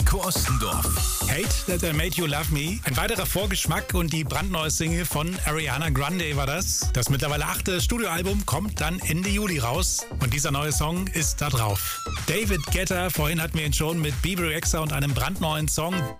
Heiko Ostendorf. Hate That I Made You Love Me. Ein weiterer Vorgeschmack und die brandneue Single von Ariana Grande war das. Das mittlerweile 8. Studioalbum kommt dann Ende Juli raus und dieser neue Song ist da drauf. David Guetta, vorhin hatten wir ihn schon mit Bebe Rexha und einem brandneuen Song